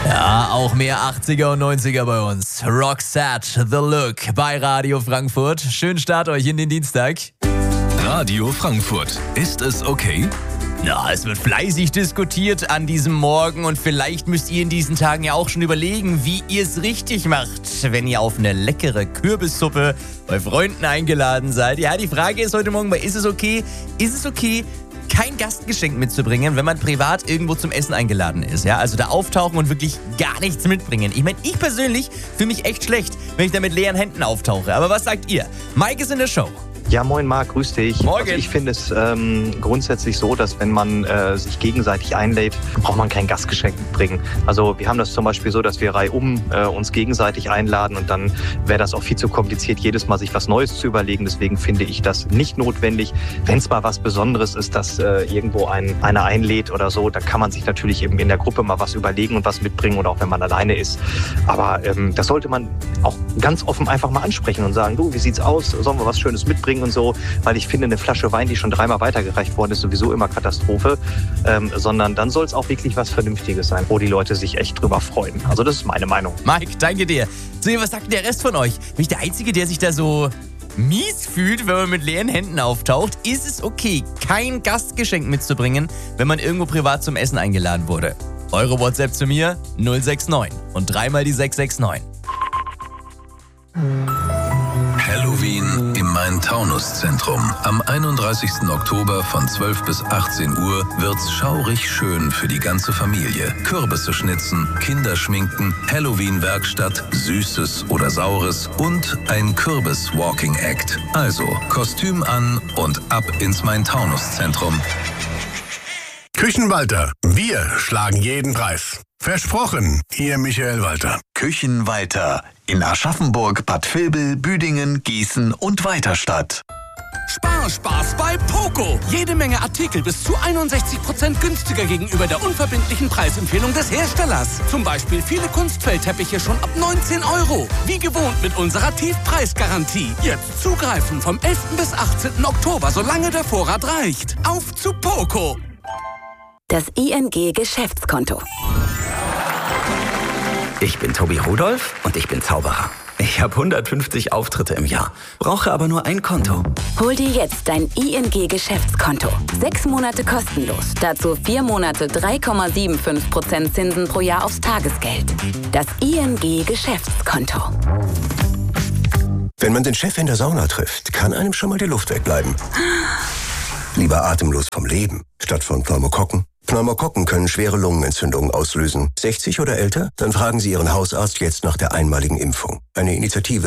Ja, auch mehr 80er und 90er bei uns. Roxette, The Look bei Radio Frankfurt. Schönen Start euch in den Dienstag. Radio Frankfurt. Ist es okay? Ja, es wird fleißig diskutiert an diesem Morgen und vielleicht müsst ihr in diesen Tagen ja auch schon überlegen, wie ihr es richtig macht, wenn ihr auf eine leckere Kürbissuppe bei Freunden eingeladen seid. Ja, die Frage ist heute Morgen, ist es okay, kein Gastgeschenk mitzubringen, wenn man privat irgendwo zum Essen eingeladen ist? Ja, also da auftauchen und wirklich gar nichts mitbringen. Ich meine, ich persönlich fühle mich echt schlecht, wenn ich da mit leeren Händen auftauche. Aber was sagt ihr? Mike ist in der Show. Ja, moin Marc, grüß dich. Morgen. Also ich finde es grundsätzlich so, dass wenn man sich gegenseitig einlädt, braucht man kein Gastgeschenk mitbringen. Also wir haben das zum Beispiel so, dass wir reihum uns gegenseitig einladen und dann wäre das auch viel zu kompliziert, jedes Mal sich was Neues zu überlegen. Deswegen finde ich das nicht notwendig. Wenn es mal was Besonderes ist, dass irgendwo einer einlädt oder so, dann kann man sich natürlich eben in der Gruppe mal was überlegen und was mitbringen oder auch wenn man alleine ist. Aber das sollte man auch ganz offen einfach mal ansprechen und sagen, du, wie sieht's aus? Sollen wir was Schönes mitbringen und so? Weil ich finde, eine Flasche Wein, die schon 3-mal weitergereicht worden ist, sowieso immer Katastrophe. Sondern dann soll es auch wirklich was Vernünftiges sein, wo die Leute sich echt drüber freuen. Also das ist meine Meinung. Mike, danke dir. So, was sagt denn der Rest von euch? Bin ich der Einzige, der sich da so mies fühlt, wenn man mit leeren Händen auftaucht? Ist es okay, kein Gastgeschenk mitzubringen, wenn man irgendwo privat zum Essen eingeladen wurde? Eure WhatsApp zu mir 069 und 3-mal die 669. Halloween im Main-Taunus-Zentrum. Am 31. Oktober von 12 bis 18 Uhr wird's schaurig schön für die ganze Familie. Kürbisse schnitzen, Kinder schminken, Halloween-Werkstatt, Süßes oder Saures und ein Kürbis-Walking-Act. Also Kostüm an und ab ins Main-Taunus-Zentrum. Küchenwalter, wir schlagen jeden Preis. Versprochen, Ihr Michael Walter. Küchenwalter in Aschaffenburg, Bad Vilbel, Büdingen, Gießen und Weiterstadt. Spaß bei Poco. Jede Menge Artikel bis zu 61% günstiger gegenüber der unverbindlichen Preisempfehlung des Herstellers. Zum Beispiel viele Kunstfellteppiche schon ab 19 €. Wie gewohnt mit unserer Tiefpreisgarantie. Jetzt zugreifen vom 11. bis 18. Oktober, solange der Vorrat reicht. Auf zu Poco. Das ING Geschäftskonto. Ich bin Tobi Rudolph und ich bin Zauberer. Ich habe 150 Auftritte im Jahr, brauche aber nur ein Konto. Hol dir jetzt dein ING Geschäftskonto. 6 Monate kostenlos. Dazu 4 Monate 3,75% Zinsen pro Jahr aufs Tagesgeld. Das ING Geschäftskonto. Wenn man den Chef in der Sauna trifft, kann einem schon mal die Luft wegbleiben. Lieber atemlos vom Leben, statt von Pneumokokken. Pneumokokken können schwere Lungenentzündungen auslösen. 60 oder älter? Dann fragen Sie Ihren Hausarzt jetzt nach der einmaligen Impfung. Eine Initiative